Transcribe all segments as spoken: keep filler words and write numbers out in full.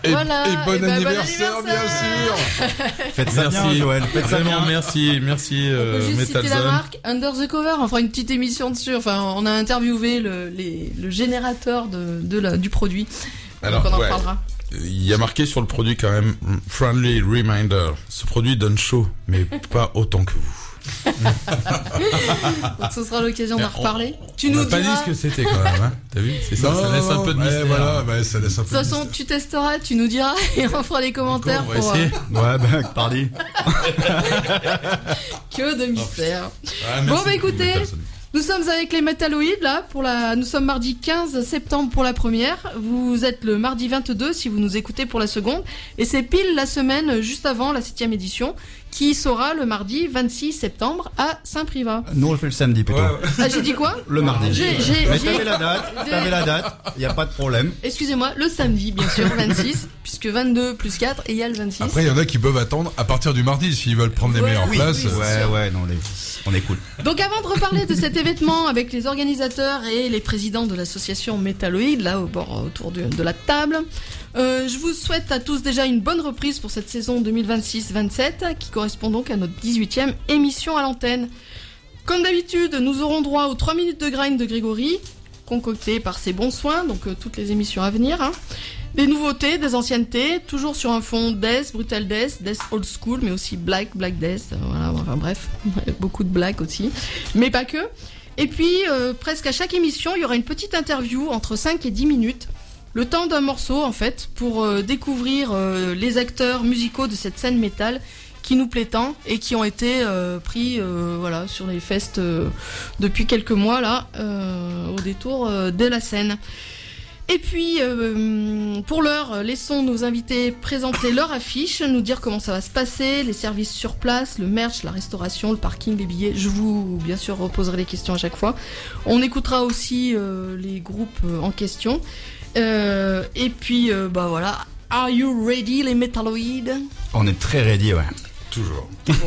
Et, voilà. et bon, et bah, anniversaire, bon anniversaire, bien sûr. Faites ça bien, Joël. Faites ça Vraiment, bien. merci, merci, On peut euh, juste Metal citer la Zone. marque Under the Cover. On fera une petite émission dessus. Enfin, on a interviewé le, les, le générateur de, de la, du produit. Alors, Donc on en ouais. parlera. Il y a marqué sur le produit quand même Friendly Reminder. Ce produit donne chaud, mais pas autant que vous. Donc ce sera l'occasion d'en On- reparler. Tu On nous n'a pas dit diras. ce que c'était quand même, hein. T'as vu? C'est ça, ça laisse un peu de ouais, mystère. voilà, bah, ça laisse un De peu toute de façon, mystère. tu testeras, tu nous diras et on fera les commentaires on va pour essayer. euh, Ouais, bah, pardi. que de mystère. Ah, Bon, merci bah, beaucoup, écoutez, Metal Zone. Nous sommes avec les Métalloïdes là pour la. Nous sommes mardi quinze septembre pour la première. Vous êtes le mardi vingt-deux si vous nous écoutez pour la seconde. Et c'est pile la semaine juste avant la septième édition qui sera le mardi vingt-six septembre à Saint-Privat. Nous, on le fait le samedi plutôt. Ouais, ouais. Ah, j'ai dit quoi? Le mardi. J'ai, j'ai, Mais j'ai- t'avais la date, t'avais la date, y a pas de problème. Excusez-moi, le samedi bien sûr vingt-six puisque vingt-deux plus quatre égale vingt-six. Après, il y en a qui peuvent attendre à partir du mardi s'ils veulent prendre les Ouais, meilleures oui, places. oui. Ouais, ouais, non, les... on est cool. Donc avant de reparler de cet événement avec les organisateurs et les présidents de l'association Métalloïde, là au bord autour de, de la table, euh, je vous souhaite à tous déjà une bonne reprise pour cette saison deux mille vingt-six vingt-sept qui correspond donc à notre dix-huitième émission à l'antenne. Comme d'habitude, nous aurons droit aux trois minutes de grind de Grégory, concoctées par ses bons soins, donc euh, toutes les émissions à venir. Hein. Des nouveautés, des anciennetés, toujours sur un fond death, brutal death, death old school, mais aussi black, black death, euh, voilà, enfin bref, beaucoup de black aussi, mais pas que. Et puis, euh, presque à chaque émission, il y aura une petite interview entre cinq et dix minutes, le temps d'un morceau en fait, pour euh, découvrir euh, les acteurs musicaux de cette scène métal qui nous plaît tant et qui ont été euh, pris euh, voilà, sur les festes euh, depuis quelques mois là, euh, au détour euh, de la scène. Et puis, euh, pour l'heure, laissons nos invités présenter leur affiche, nous dire comment ça va se passer, les services sur place, le merch, la restauration, le parking, les billets. Je vous, bien sûr, reposerai les questions à chaque fois. On écoutera aussi euh, les groupes euh, en question. Euh, et puis, euh, bah voilà. Are you ready, les métalloïdes? On est très ready, ouais. Toujours.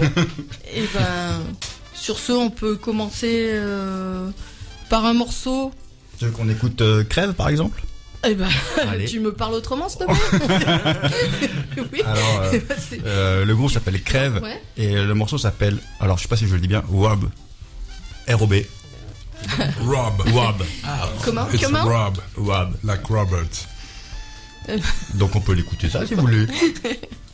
Et ben, sur ce, on peut commencer euh, par un morceau. Tu veux qu'on écoute euh, Crève, par exemple? Eh ben, Allez. tu me parles autrement, s'il te plaît? Oui. Alors, euh, Eh ben, c'est- euh, le groupe s'appelle Crève, Ouais. et le morceau s'appelle, alors je sais pas si je le dis bien, Rob. R O B. Rob. Rob. Comment? It's Comment? Rob. Rob. Like Robert. Donc on peut l'écouter ça si vous voulez.